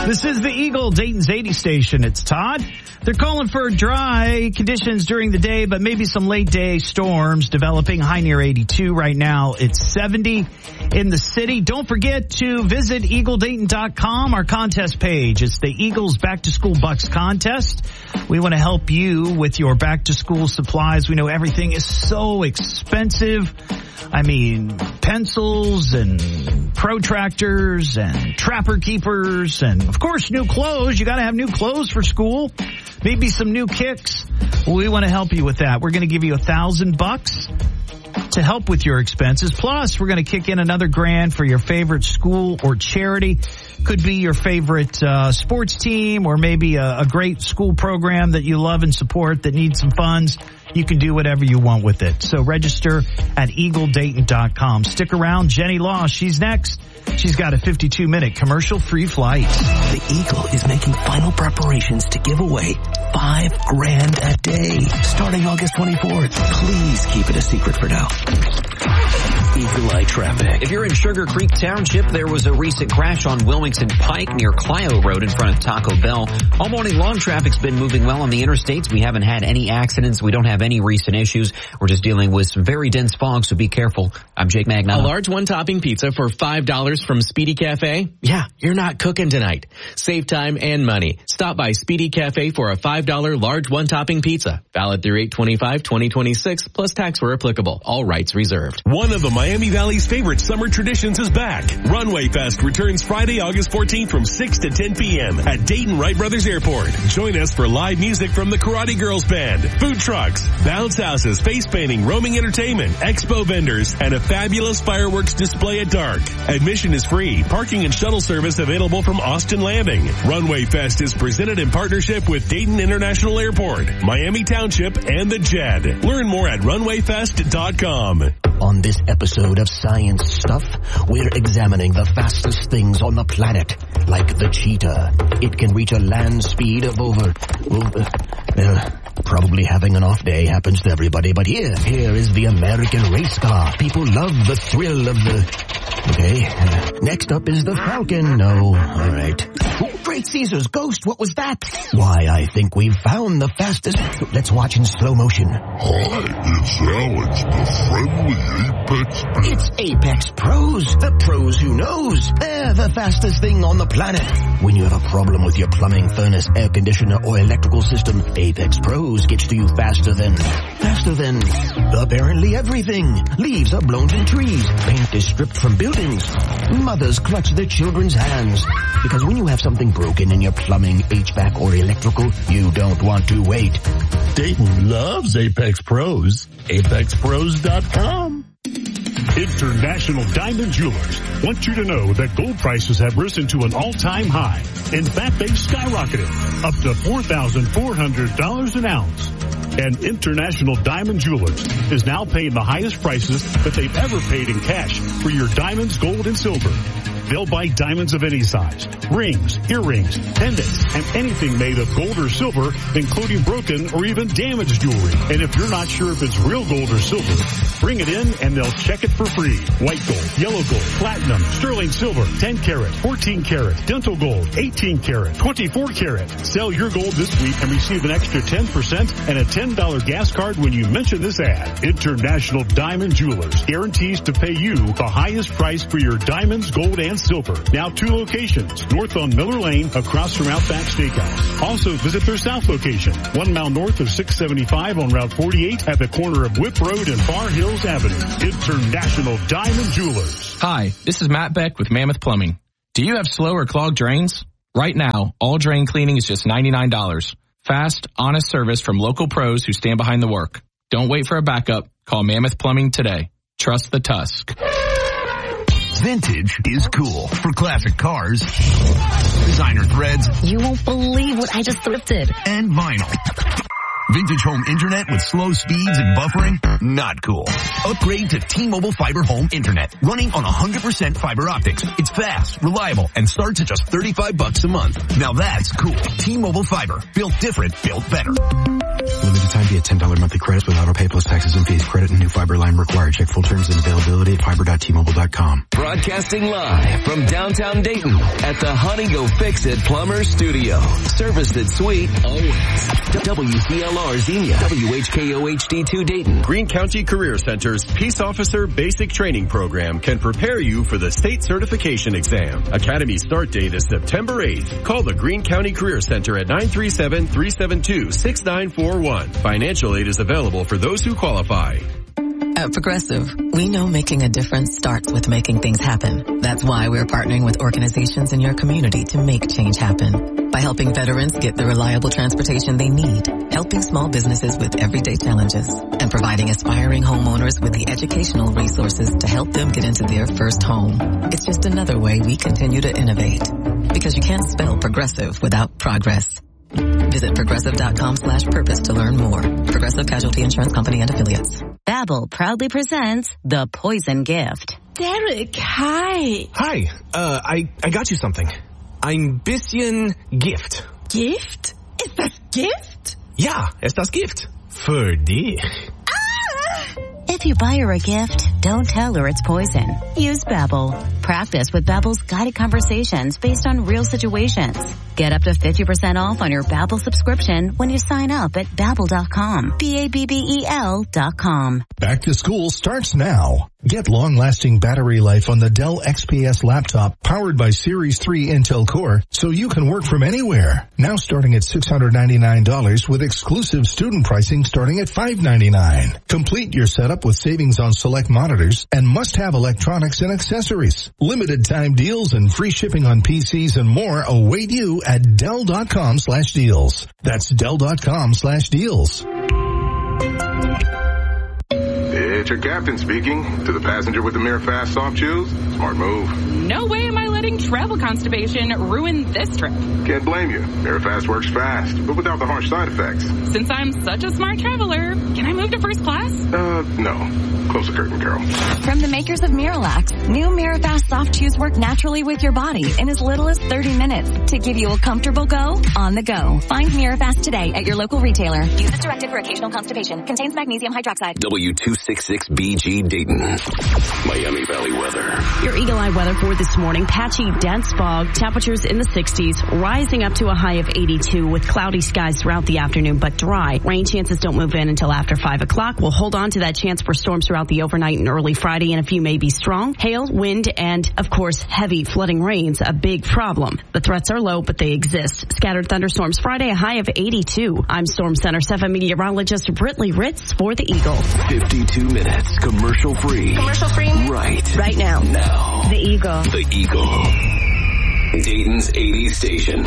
This is the Eagle, Dayton's 80 station. It's Todd. They're calling for dry conditions during the day, but maybe some late day storms developing. High near 82 right now. It's 70 in the city. Don't forget to visit EagleDayton.com, our contest page. It's the Eagles Back to School Bucks contest. We want to help you with your back to school supplies. We know everything is so expensive. I mean, pencils and protractors and trapper keepers and, of course, new clothes. You got to have new clothes for school. Maybe some new kicks. We want to help you with that. We're going to give you $1,000 to help with your expenses. Plus, we're going to kick in another $1,000 for your favorite school or charity. Could be your favorite sports team or maybe a great school program that you love and support that needs some funds. You can do whatever you want with it. So register at EagleDayton.com. Stick around. Jenny Law, she's next. She's got a 52-minute commercial-free flight. The Eagle is making final preparations to give away $5,000 a day starting August 24th. Please keep it a secret for now. Eagle Eye traffic. If you're in Sugar Creek Township, there was a recent crash on Wilmington Pike near Clio Road in front of Taco Bell. All morning long, traffic's been moving well on the interstates. We haven't had any accidents. We don't have any recent issues. We're just dealing with some very dense fog, so be careful. I'm Jake Magnotta. A large one-topping pizza for $5 from Speedy Cafe? Yeah, you're not cooking tonight. Save time and money. Stop by Speedy Cafe for a $5 large one-topping pizza. Valid through 8/25/2026, plus tax where applicable. All rights reserved. One of the Miami Valley's favorite summer traditions is back. Runway Fest returns Friday, August 14th from 6 to 10 p.m. at Dayton Wright Brothers Airport. Join us for live music from the Karate Girls Band, food trucks, bounce houses, face painting, roaming entertainment, expo vendors, and a fabulous fireworks display at dark. Admission is free. Parking and shuttle service available from Austin Landing. Runway Fest is presented in partnership with Dayton International Airport, Miami Township, and the JED. Learn more at runwayfest.com. On this episode of Science Stuff, we're examining the fastest things on the planet, like the cheetah. It can reach a land speed of probably having an off day happens to everybody, but here is the American race car. People love the thrill of the... Okay, next up is the Falcon. No, all right. Oh, Great Caesar's ghost, what was that? Why, I think we've found the fastest... Let's watch in slow motion. Hi, it's Alex, the friendly Apex. It's Apex Pros, the pros who knows. They're the fastest thing on the planet. When you have a problem with your plumbing, furnace, air conditioner, or electrical system, Apex Pros gets to you faster than apparently everything. Leaves are blown from trees. Paint is stripped from buildings. Mothers clutch their children's hands. Because when you have something broken in your plumbing, HVAC, or electrical, you don't want to wait. Dayton loves Apex Pros. ApexPros.com. International Diamond Jewelers want you to know that gold prices have risen to an all-time high. In fact, they've skyrocketed up to $4,400 an ounce. And International Diamond Jewelers is now paying the highest prices that they've ever paid in cash for your diamonds, gold, and silver. They'll buy diamonds of any size, rings, earrings, pendants, and anything made of gold or silver, including broken or even damaged jewelry. And if you're not sure if it's real gold or silver, bring it in and they'll check it for free. White gold, yellow gold, platinum, sterling silver, 10 karat, 14 karat, dental gold, 18 karat, 24 karat. Sell your gold this week and receive an extra 10% and a $10 gas card when you mention this ad. International Diamond Jewelers guarantees to pay you the highest price for your diamonds, gold, and silver. Now 2 locations. North on Miller Lane, across from Outback Steakhouse. Also visit their south location, 1 mile north of 675 on Route 48 at the corner of Whip Road and Far Hills Avenue. International Diamond Jewelers. Hi, this is Matt Beck with Mammoth Plumbing. Do you have slow or clogged drains? Right now, all drain cleaning is just $99. Fast, honest service from local pros who stand behind the work. Don't wait for a backup. Call Mammoth Plumbing today. Trust the Tusk. Vintage is cool. For classic cars, designer threads, you won't believe what I just thrifted. And vinyl. Vintage home internet with slow speeds and buffering? Not cool. Upgrade to T-Mobile Fiber Home Internet, running on 100% fiber optics. It's fast, reliable, and starts at just $35 a month. Now that's cool. T-Mobile Fiber. Built different, built better. Limited time via $10 monthly credits with auto pay plus taxes and fees. Credit and new fiber line required. Check full terms and availability at fiber.tmobile.com. Broadcasting live from downtown Dayton at the Honey Go Fix It Plumber Studio. Service that's sweet always. WCLR Xenia, WHKO HD2 Dayton. Greene County Career Center's Peace Officer Basic Training Program can prepare you for the state certification exam. Academy start date is September 8th. Call the Greene County Career Center at 937-372-6941. Financial aid is available for those who qualify. At Progressive, we know making a difference starts with making things happen. That's why we're partnering with organizations in your community to make change happen. By helping veterans get the reliable transportation they need, helping small businesses with everyday challenges, and providing aspiring homeowners with the educational resources to help them get into their first home. It's just another way we continue to innovate. Because you can't spell progressive without progress. Visit progressive.com/purpose to learn more. Progressive Casualty Insurance Company and Affiliates. Babbel proudly presents The Poison Gift. Derek, hi. Hi, I got you something. Ein bisschen Gift. Gift? Ist das Gift? Ja, ist das Gift. Für dich. If you buy her a gift, don't tell her it's poison. Use Babbel. Practice with Babbel's guided conversations based on real situations. Get up to 50% off on your Babbel subscription when you sign up at Babbel.com. Babbel.com. Back to school starts now. Get long-lasting battery life on the Dell XPS laptop powered by Series 3 Intel Core so you can work from anywhere. Now starting at $699 with exclusive student pricing starting at $599. Complete your setup with savings on select monitors and must-have electronics and accessories. Limited time deals and free shipping on PCs and more await you at Dell.com/deals. That's Dell.com/deals. It's your captain speaking. To the passenger with the Mirror Fast soft chews, smart move. No way am I letting travel constipation ruin this trip. Can't blame you. Mirror Fast works fast, but without the harsh side effects. Since I'm such a smart traveler, can I move to first class? No. Close the curtain, girl. From the makers of Miralax, new Mirror Fast soft chews work naturally with your body in as little as 30 minutes to give you a comfortable go on the go. Find Mirror Fast today at your local retailer. Use as directed for occasional constipation. Contains magnesium hydroxide. W266BG Dayton. Miami Valley weather. Your Eagle Eye weather for this morning. Patchy, dense fog. Temperatures in the 60s, rising up to a high of 82 with cloudy skies throughout the afternoon, but dry. Rain chances don't move in until after 5 o'clock. We'll hold on to that chance for storms throughout the overnight and early Friday, and a few may be strong. Hail, wind, and, of course, heavy flooding rains, a big problem. The threats are low, but they exist. Scattered thunderstorms Friday, a high of 82. I'm Storm Center 7 meteorologist Britley Ritz for the Eagle. 52 minutes, commercial free. Commercial free? Right now. Now. The Eagle. The Eagle. Dayton's 80s station.